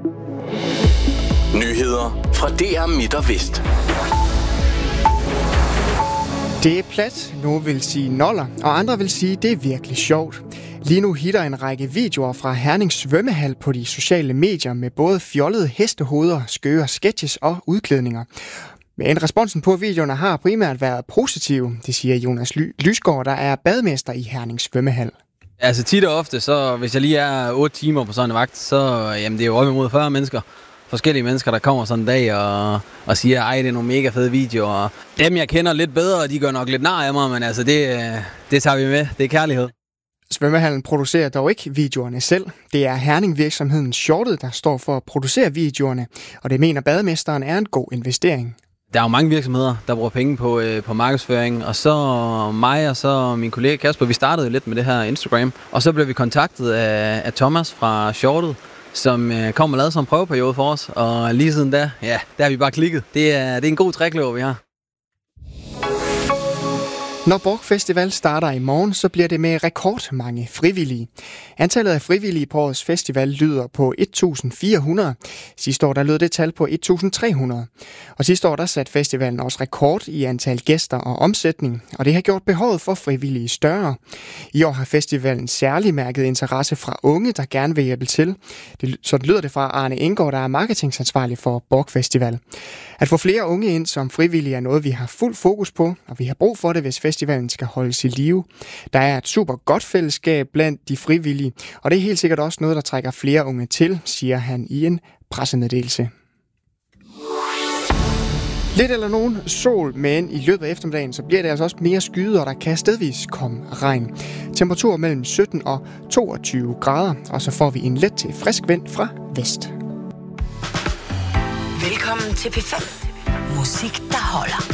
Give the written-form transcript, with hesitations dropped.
Nyheder fra DR Midt og Vest. Det er plat, nogle vil sige noller, og andre vil sige, det er virkelig sjovt. Lige nu hitter en række videoer fra Herning svømmehal på de sociale medier med både fjollede hestehoveder, skøre sketches og udklædninger. Men responsen på videoerne har primært været positiv, det siger Jonas Lysgaard, der er bademester i Herning svømmehal. Altså tit og ofte, så hvis jeg lige er 8 timer på sådan en vagt, så det er jo op imod 40 mennesker. Forskellige mennesker, der kommer sådan en dag og siger, ej, det er nogle mega fede videoer. Dem, jeg kender lidt bedre, de gør nok lidt nar af mig, men altså, det tager vi med. Det er kærlighed. Svømmehallen producerer dog ikke videoerne selv. Det er Herning-virksomheden Shortet, der står for at producere videoerne, og det mener bademesteren er en god investering. Der er jo mange virksomheder, der bruger penge på markedsføring, og så mig og så min kollega Kasper, vi startede lidt med det her Instagram, og så blev vi kontaktet af Thomas fra Shortet, som kom og lavede sådan en prøveperiode for os, og lige siden da, der har vi bare klikket. Det er en god trækløver, vi har. Når Bork Festival starter i morgen, så bliver det med rekordmange frivillige. Antallet af frivillige på årets festival lyder på 1.400. Sidste år der lød det tal på 1.300. Og sidste år der satte festivalen også rekord i antal gæster og omsætning, og det har gjort behovet for frivillige større. I år har festivalen særlig mærket interesse fra unge, der gerne vil hjælpe til. Sådan lyder det fra Arne Enggaard, der er marketingansvarlig for Bork Festival. At få flere unge ind som frivillige er noget, vi har fuld fokus på, og vi har brug for det, hvis festivalen skal holdes i live. Der er et super godt fællesskab blandt de frivillige, og det er helt sikkert også noget, der trækker flere unge til, siger han i en pressemeddelelse. Lidt eller nogen sol, men i løbet af eftermiddagen, så bliver det altså også mere skyet, og der kan stedvis komme regn. Temperatur mellem 17 og 22 grader, og så får vi en let til frisk vind fra vest. Velkommen til P5. Musik, der holder.